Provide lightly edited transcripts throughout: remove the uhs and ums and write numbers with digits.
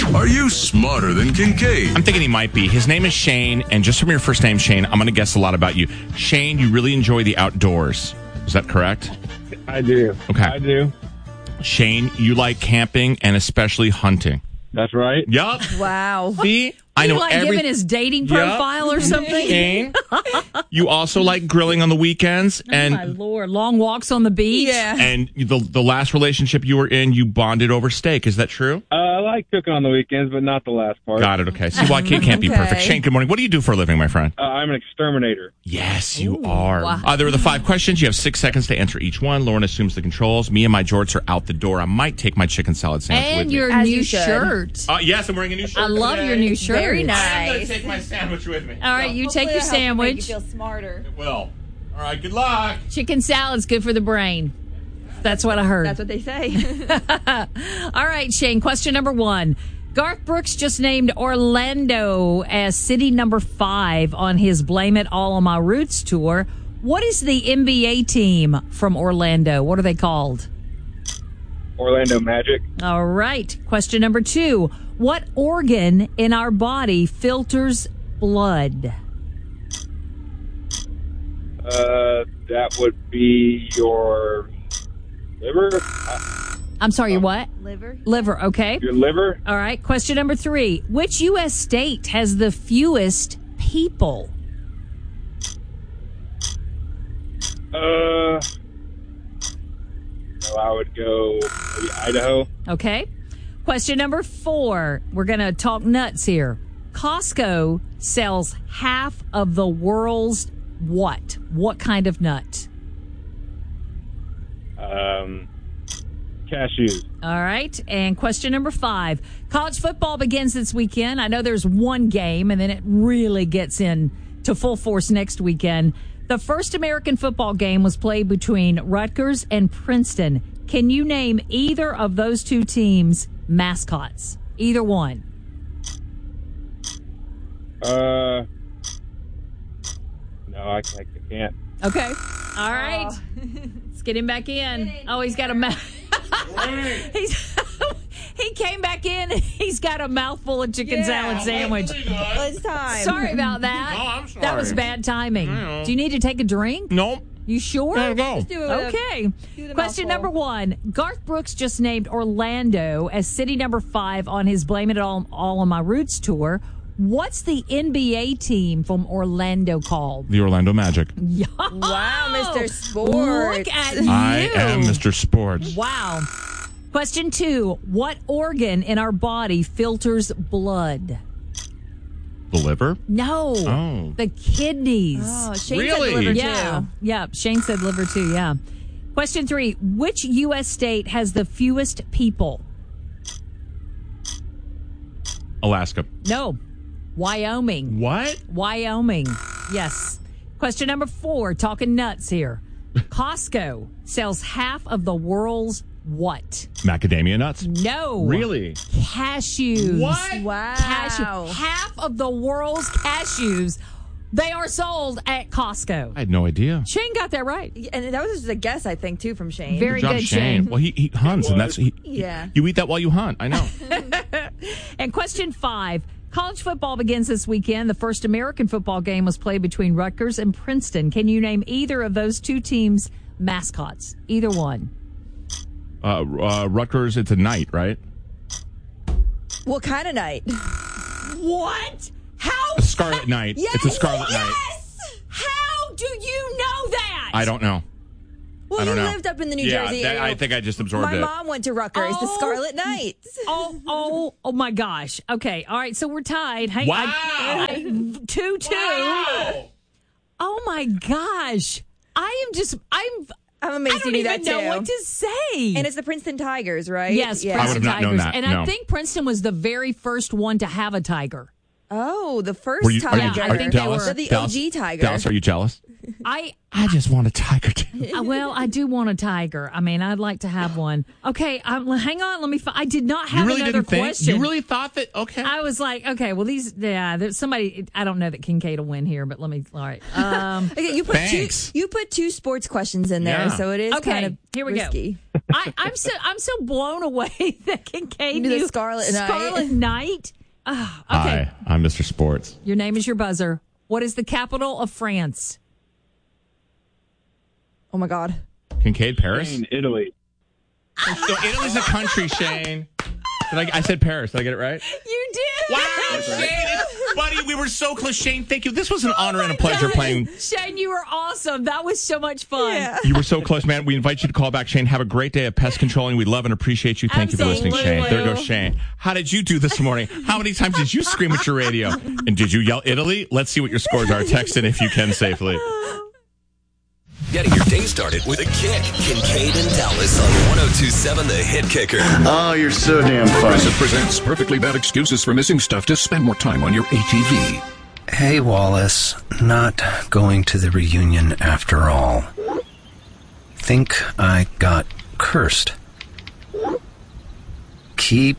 Are you smarter than Kincaid? I'm thinking he might be. His name is Shane, and just from your first name, Shane, I'm going to guess a lot about you. Shane, you really enjoy the outdoors. Is that correct? I do. Okay. I do. Shane, you like camping and especially hunting. That's right. Yup. Wow. See? I know giving his dating profile or something? Shane, you also like grilling on the weekends. And my Lord. Long walks on the beach? Yeah. And the last relationship you were in, you bonded over steak. Is that true? I like cooking on the weekends, but not the last part. Got it. Okay. See, why it can't be Okay. perfect. Shane, good morning. What do you do for a living, my friend? I'm an exterminator. Yes, you are. wow. There are the 5 questions. You have 6 seconds to answer each one. Lauren assumes the controls. Me and my jorts are out the door. I might take my chicken salad sandwich with And me. your As new you should. shirt. Yes, I'm wearing a new shirt. I love today. your new shirt. Very I'm nice. going to take my sandwich with me. All right, you take your sandwich. Make you feel smarter. Well, all right, good luck. Chicken salad's good for the brain. That's what I heard. That's what they say. All right, Shane, question number 1. Garth Brooks just named Orlando as city number 5 on his Blame It All on My Roots tour. What is the NBA team from Orlando? What are they called? Orlando Magic. All right. Question number 2. What organ in our body filters blood? That would be your liver. I'm sorry, your what? Liver. Liver, okay. Your liver. All right. Question number 3. Which U.S. state has the fewest people? No, I would go maybe Idaho. Okay. Question number 4. We're going to talk nuts here. Costco sells half of the world's what? What kind of nut? Cashews. All right. And question number 5. College football begins this weekend. I know there's one game, and then it really gets in to full force next weekend. The first American football game was played between Rutgers and Princeton. Can you name either of those two teams' mascots? Either one. No, I can't. Okay. All right. Let's get him back in. Oh, he's got a mouth. He came back in and he's got a mouthful of chicken salad sandwich. It's time. Sorry about that. No, I'm sorry. That was bad timing. Do you need to take a drink? Nope. You sure? Gotta go. Do it. Okay. Question number 1. Garth Brooks just named Orlando as city number 5 on his Blame It All on My Roots tour. What's the NBA team from Orlando called? The Orlando Magic. Wow, Mr. Sports. Look at you. I am Mr. Sports. Wow. Question 2. What organ in our body filters blood? The liver? No. Oh. The kidneys. Oh, Shane Really? said liver Yeah. too. Yeah. Shane said liver too. Yeah. Question 3. Which U.S. state has the fewest people? Alaska. No. Wyoming. What? Wyoming. Yes. Question number 4. Talking nuts here. Costco sells half of the world's what? Macadamia nuts? No. Really? Cashews. What? Wow. Half of the world's cashews, they are sold at Costco. I had no idea. Shane got that right. And that was just a guess, I think, too, from Shane. Very Good job, good, Shane. Well, he hunts, and that's Yeah. You eat that while you hunt. I know. And question 5. College football begins this weekend. The first American football game was played between Rutgers and Princeton. Can you name either of those two teams' mascots? Either one. Rutgers. It's a night, right? What kind of night? What? How? A Scarlet Night. Yes, It's a Scarlet Night. How do you know that? I don't know. Well, I don't you know. lived up in the New Yeah, Jersey that- area. I think I just absorbed My it. mom went to Rutgers, the Oh. Scarlet Knights. Oh my gosh. Okay. All right. So we're tied. Hey, Wow. 2-2. Wow. Oh my gosh. I'm I amazed don't you knew even that, know too. what to say. And it's the Princeton Tigers, right? Yes, Yeah. I Princeton would have not known Tigers. that, And no. I think Princeton was the very first one to have a tiger. Oh, the first Are you tiger. I think they Dallas? were- The Dallas? OG tiger. Dallas, are you jealous? I just want a tiger too. well, I do want a tiger. I mean, I'd like to have one. Okay, hang on. Let me. I did not have You really another didn't think? question. You really thought that? Okay. I was like, okay, well, there's somebody. I don't know that Kincaid will win here, but let me. All right. Okay, you put Thanks. you put two sports questions in there, Yeah. so it is Okay, kind of here we risky. go. I'm so blown away that Kincaid You do the knew Scarlet Knight. Scarlet Knight. Ah, okay, Hi, I'm Mr. Sports. your name is your buzzer. What is the capital of France? Oh my God. Kincaid, Paris? In Italy. So Italy's a country, Shane. I said Paris. Did I get it right? You did. Wow, Shane. Buddy, we were so close. Shane, thank you. This was an honor and a pleasure God. playing. Shane, you were awesome. That was so much fun. Yeah. You were so close, man. We invite you to call back, Shane. Have a great day of pest controlling. We love and appreciate you. Thank you for listening, Shane. Absolutely. There goes Shane. How did you do this morning? How many times did you scream at your radio? And did you yell Italy? Let's see what your scores are. Text in if you can safely. Getting your day started with a kick. Kincaid and Dallas on 102.7 The Hit Kicker. Oh, you're so damn funny. Progressive presents perfectly bad excuses for missing stuff to spend more time on your ATV. Hey, Wallace. Not going to the reunion after all. Think I got cursed. Keep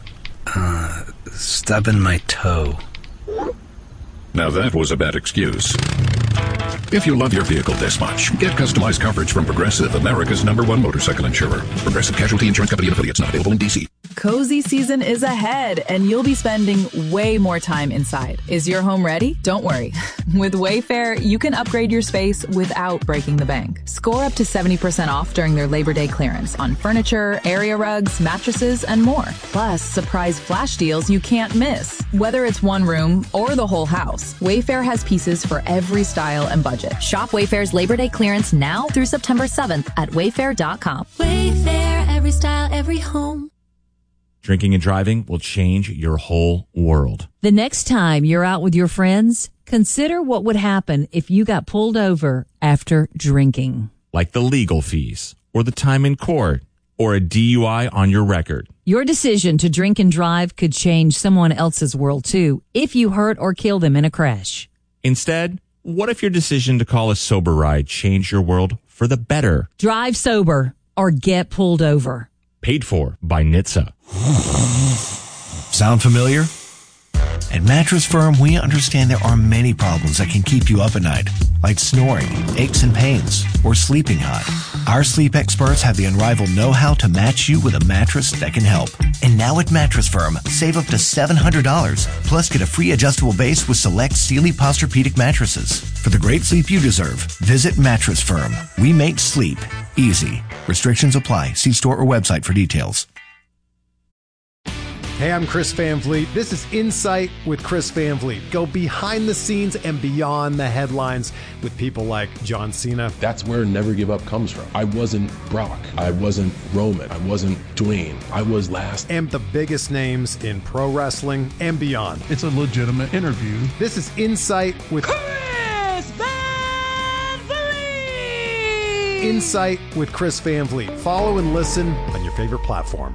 stubbing my toe. Now that was a bad excuse. If you love your vehicle this much, get customized coverage from Progressive, America's #1 motorcycle insurer. Progressive Casualty Insurance Company and affiliates, not available in D.C. Cozy season is ahead, and you'll be spending way more time inside. Is your home ready? Don't worry. With Wayfair, you can upgrade your space without breaking the bank. Score up to 70% off during their Labor Day clearance on furniture, area rugs, mattresses, and more. Plus, surprise flash deals you can't miss. Whether it's one room or the whole house, Wayfair has pieces for every style and budget. Shop Wayfair's Labor Day clearance now through September 7th at wayfair.com. Wayfair, every style, every home. Drinking and driving will change your whole world. The next time you're out with your friends, consider what would happen if you got pulled over after drinking. Like the legal fees, or the time in court, or a DUI on your record. Your decision to drink and drive could change someone else's world too, if you hurt or kill them in a crash. Instead, what if your decision to call a sober ride changed your world for the better? Drive sober or get pulled over. Paid for by NHTSA. Sound familiar? At Mattress Firm, we understand there are many problems that can keep you up at night, like snoring, aches and pains, or sleeping hot. Our sleep experts have the unrivaled know-how to match you with a mattress that can help. And now at Mattress Firm, save up to $700, plus get a free adjustable base with select Sealy Posturepedic mattresses. For the great sleep you deserve, visit Mattress Firm. We make sleep easy. Restrictions apply. See store or website for details. Hey, I'm Chris Van Vliet. This is Insight with Chris Van Vliet. Go behind the scenes and beyond the headlines with people like John Cena. That's where Never Give Up comes from. I wasn't Brock. I wasn't Roman. I wasn't Dwayne. I was last. And the biggest names in pro wrestling and beyond. It's a legitimate interview. This is Insight with Chris Van Vliet. Insight with Chris Van Vliet. Follow and listen on your favorite platform.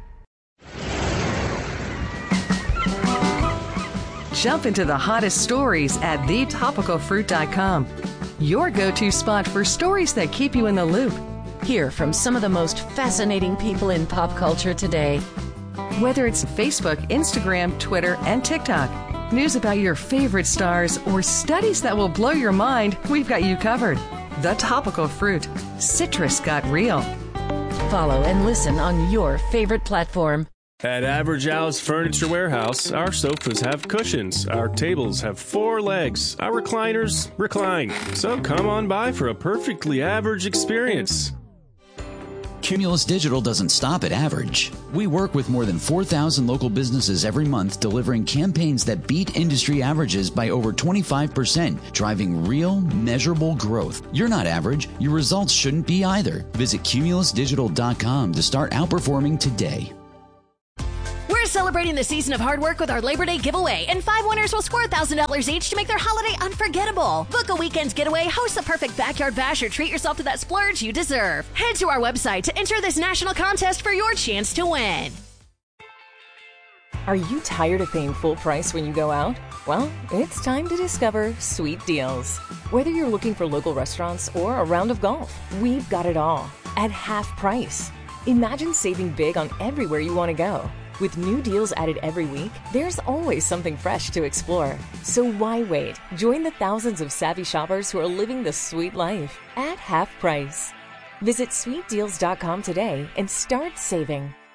Jump into the hottest stories at thetopicalfruit.com. Your go-to spot for stories that keep you in the loop. Hear from some of the most fascinating people in pop culture today. Whether it's Facebook, Instagram, Twitter, and TikTok, news about your favorite stars, or studies that will blow your mind, we've got you covered. The Topical Fruit. Citrus got real. Follow and listen on your favorite platform. At Average Al's Furniture Warehouse, our sofas have cushions, our tables have 4 legs, our recliners recline. So come on by for a perfectly average experience. Cumulus Digital doesn't stop at average. We work with more than 4,000 local businesses every month, delivering campaigns that beat industry averages by over 25%, driving real, measurable growth. You're not average. Your results shouldn't be either. Visit cumulusdigital.com to start outperforming today. We're celebrating the season of hard work with our Labor Day giveaway, and 5 winners will score $1,000 each to make their holiday unforgettable. Book a weekend's getaway, host a perfect backyard bash, or treat yourself to that splurge you deserve. Head to our website to enter this national contest for your chance to win. Are you tired of paying full price when you go out? Well, it's time to discover Sweet Deals. Whether you're looking for local restaurants or a round of golf, we've got it all at half price. Imagine saving big on everywhere you want to go. With new deals added every week, there's always something fresh to explore. So why wait? Join the thousands of savvy shoppers who are living the sweet life at half price. Visit sweetdeals.com today and start saving.